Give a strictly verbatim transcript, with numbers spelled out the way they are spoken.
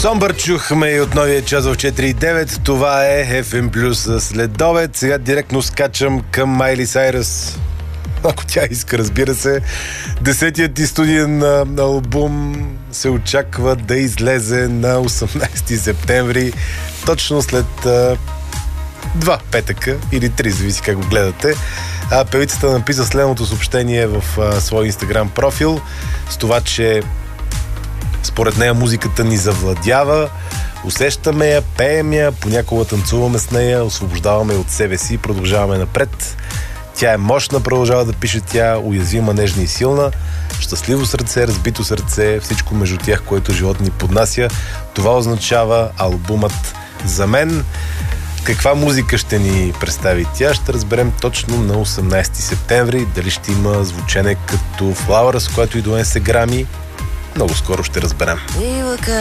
Somber чухме и от новия час в четири и девет. Това е еф ем Плюс следобед. Сега директно скачам към Майли Сайръс. Ако тя иска, разбира се. Десетият ти студиен албум се очаква да излезе на осемнайсети септември, точно след а, два петъка или три, зависи как го гледате. А певицата написа следното съобщение в а, своя инстаграм профил с това, че според нея музиката ни завладява, усещаме я, пеем я, понякога танцуваме с нея, освобождаваме от себе си и продължаваме напред. Тя е мощна, продължава да пише тя, уязвима, нежна и силна, щастливо сърце, разбито сърце, всичко между тях, което живот ни поднася. Това означава албумът за мен. Каква музика ще ни представи тя, ще разберем точно на осемнайсети септември. Дали ще има звучене като Flowers, което и до днес се грами. Много скоро ще разберем.